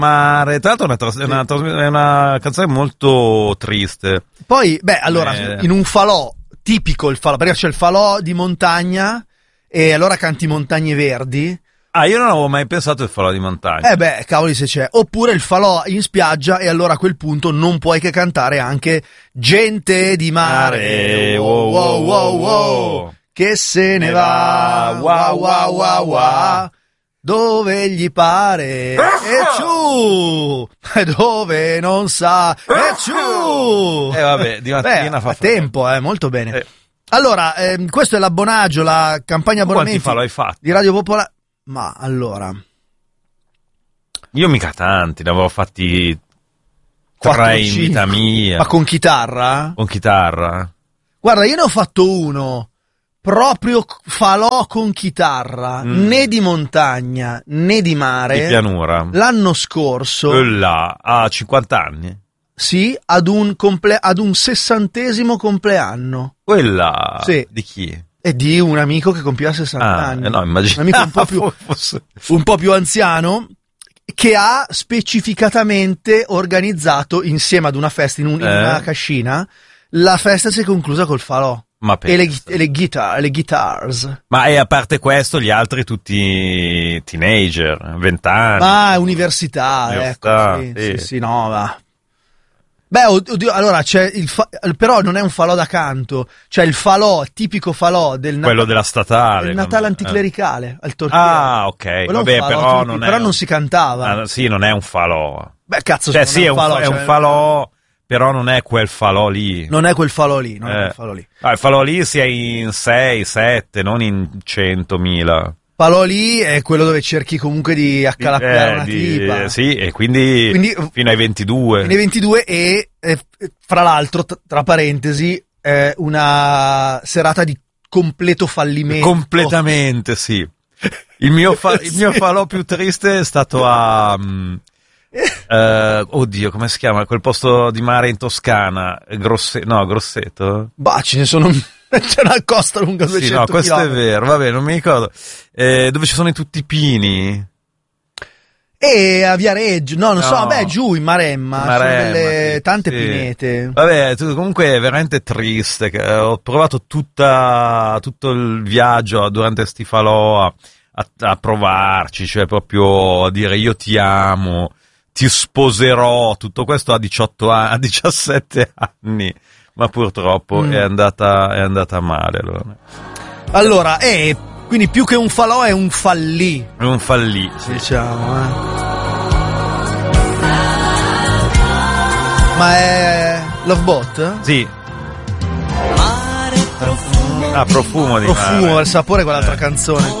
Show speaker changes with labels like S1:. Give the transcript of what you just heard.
S1: mare. Tra l'altro è una canzone molto triste.
S2: Poi, allora, in un falò, tipico il falò, perché c'è il falò di montagna, e allora canti Montagne Verdi.
S1: Ah, io non avevo mai pensato al falò di montagna.
S2: Cavoli se c'è. Oppure il falò in spiaggia, e allora a quel punto non puoi che cantare anche Gente di mare.
S1: Wow, wow, wow, wow.
S2: Che se ne va, wow, wow, wow, wow. Dove gli pare, e ciù, dove non sa, e ciù.
S1: Vabbè, di mattina fa
S2: tempo, molto bene. Allora, questo è l'abbonaggio, la campagna abbonamenti
S1: falò hai fatto?
S2: Di Radio Popolare. Ma allora,
S1: io mica tanti, ne avevo fatti 3 in vita mia.
S2: Ma con chitarra?
S1: Con chitarra?
S2: Guarda, io ne ho fatto uno. Proprio falò con chitarra, né di montagna né di mare.
S1: Di pianura.
S2: L'anno scorso.
S1: A 50 anni?
S2: Sì, ad un 60° compleanno.
S1: Quella?
S2: Sì.
S1: Di chi?
S2: È di un amico che compiva 60 anni.
S1: No, immagino.
S2: Un amico un po' più anziano, che ha specificatamente organizzato insieme ad una festa in una cascina. La festa si è conclusa col falò. E le guitars.
S1: Ma a parte questo, gli altri tutti teenager, 20 anni.
S2: Università, ecco. Sì, no, va. Oddio, allora c'è però non è un falò da canto, c'è il falò, tipico falò del
S1: quello della statale,
S2: del Natale anticlericale al Torchiere.
S1: Ah, ok.
S2: Vabbè, però non si cantava.
S1: Sì, non è un falò.
S2: Cazzo,
S1: cioè, sì, è un falò. Però non è quel falò lì.
S2: Non è quel falò lì, il falò lì.
S1: Il falò lì si è in 6, 7, non in 100.000.
S2: Falò lì è quello dove cerchi comunque di accalappiare una tipa.
S1: Sì, e quindi fino ai 22.
S2: Fino ai 22 e fra l'altro, tra parentesi, una serata di completo fallimento.
S1: Completamente, sì. Il mio falò più triste è stato a... oddio, come si chiama quel posto di mare in Toscana? Grosseto?
S2: Ce ne sono. C'è una costa lunga 200
S1: sì, no, questo
S2: chilometri.
S1: È vero, vabbè, non mi ricordo. Dove ci sono tutti i pini?
S2: E a Viareggio, non so, giù in Maremma, sono delle tante
S1: sì.
S2: Pinete.
S1: Vabbè, comunque è veramente triste. Ho provato tutto il viaggio durante sti falò a provarci, cioè proprio a dire io ti amo, ti sposerò, tutto questo a 17 anni, ma purtroppo è andata male.
S2: Allora, quindi più che un falò è un fallì.
S1: È un fallì, sì.
S2: Diciamo, Ma è Lovebot?
S1: Sì.
S3: Mare, profumo
S1: profumo di mare.
S2: Profumo, il sapore, quell'altra canzone.